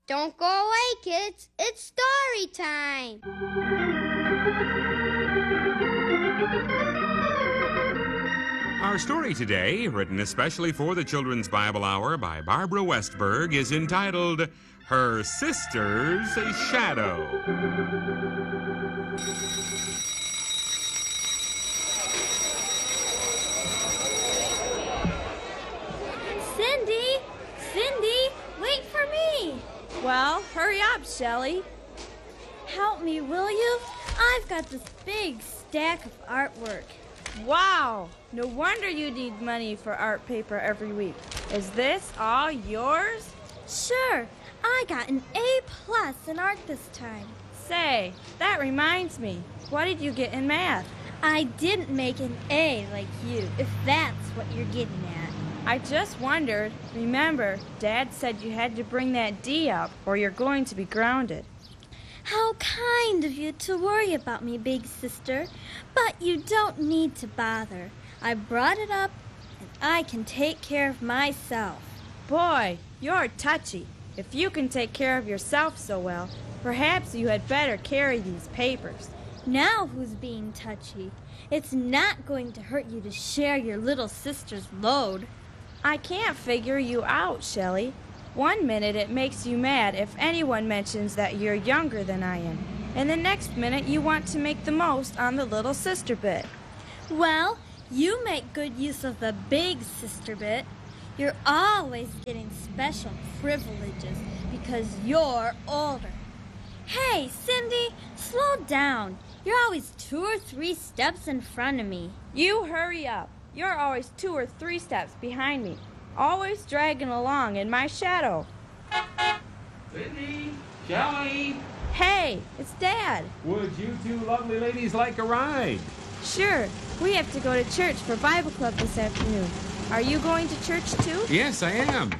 Don't go away, kids. It's story time. Our story today, written especially for the Children's Bible Hour by Barbara Westberg, is entitled Her Sister's Shadow. Cindy, wait for me. Well, hurry up, Shelley. Help me, will you? I've got this big stack of artwork. Wow, no wonder you need money for art paper every week. Is this all yours? Sure, I got an A+ in art this time. Say, that reminds me. What did you get in math? I didn't make an A like you, if that's what you're getting at. I just wondered. Remember, Dad said you had to bring that D up or you're going to be grounded. How kind of you to worry about me, big sister. But you don't need to bother. I brought it up, and I can take care of myself. Boy, you're touchy. If you can take care of yourself so well, perhaps you had better carry these papers. Now who's being touchy? It's not going to hurt you to share your little sister's load. I can't figure you out, Shelley. 1 minute it makes you mad if anyone mentions that you're younger than I am, and the next minute you want to make the most on the little sister bit. Well, you make good use of the big sister bit. You're always getting special privileges because you're older. Hey, Cindy, slow down. You're always 2 or 3 steps in front of me. You hurry up. You're always 2 or 3 steps behind me, always dragging along in my shadow. Cindy, Shelley. Hey, it's Dad. Would you two lovely ladies like a ride? Sure, we have to go to church for Bible Club this afternoon. Are you going to church too? Yes, I am.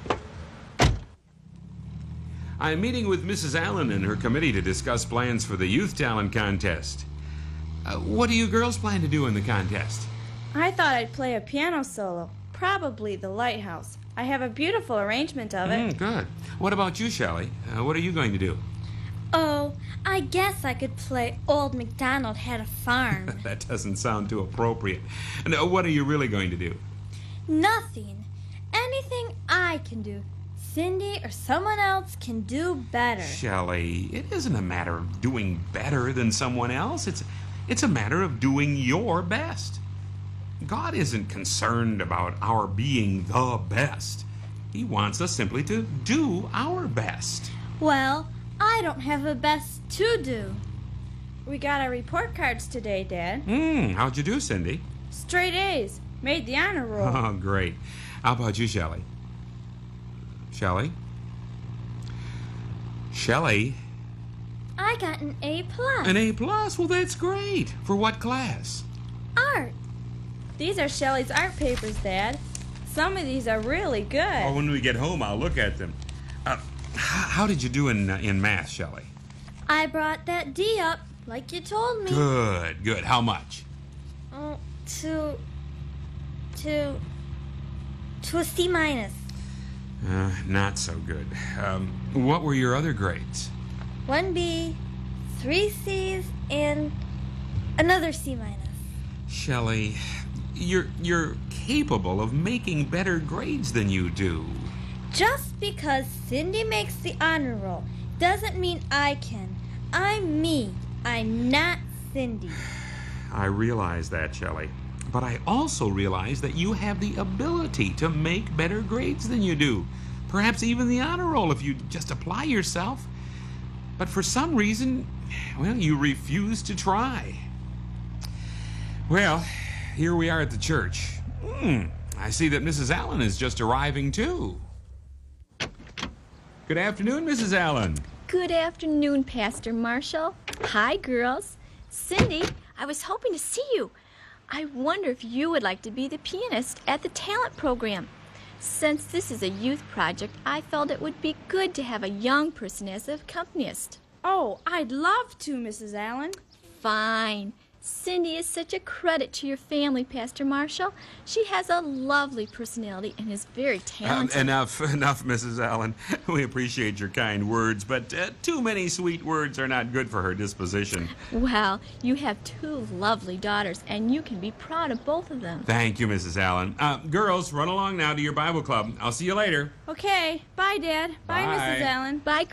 I'm meeting with Mrs. Allen and her committee to discuss plans for the Youth Talent Contest. What do you girls plan to do in the contest? I thought I'd play a piano solo, probably The Lighthouse. I have a beautiful arrangement of it. Good. What about you, Shelley? What are you going to do? Oh, I guess I could play Old MacDonald Had a Farm. That doesn't sound too appropriate. No, what are you really going to do? Nothing. Anything I can do, Cindy or someone else can do better. Shelley, it isn't a matter of doing better than someone else. It's a matter of doing your best. God isn't concerned about our being the best. He wants us simply to do our best. Well, I don't have a best to do. We got our report cards today, Dad. How'd you do, Cindy? Straight A's. Made the honor roll. Oh, great. How about you, Shelley? Shelley? Shelley? I got an A+. An A+? Well, that's great. For what class? Art. These are Shelley's art papers, Dad. Some of these are really good. Oh, when we get home, I'll look at them. How did you do in math, Shelley? I brought that D up, like you told me. Good. How much? To a C-. Not so good. What were your other grades? 1 B, 3 C's, and another C-. Shelley, you're capable of making better grades than you do. Just because Cindy makes the honor roll doesn't mean I can. I'm me. I'm not Cindy. I realize that, Shelley. But I also realize that you have the ability to make better grades than you do. Perhaps even the honor roll if you just apply yourself. But for some reason, well, you refuse to try. Well, here we are at the church. I see that Mrs. Allen is just arriving, too. Good afternoon, Mrs. Allen. Good afternoon, Pastor Marshall. Hi, girls. Cindy, I was hoping to see you. I wonder if you would like to be the pianist at the talent program. Since this is a youth project, I felt it would be good to have a young person as an accompanist. Oh, I'd love to, Mrs. Allen. Fine. Cindy is such a credit to your family, Pastor Marshall. She has a lovely personality and is very talented. Enough, Mrs. Allen. We appreciate your kind words, but too many sweet words are not good for her disposition. Well, you have two lovely daughters, and you can be proud of both of them. Thank you, Mrs. Allen. Girls, run along now to your Bible club. I'll see you later. Okay. Bye, Dad. Bye, Bye. Mrs. Allen. Bye,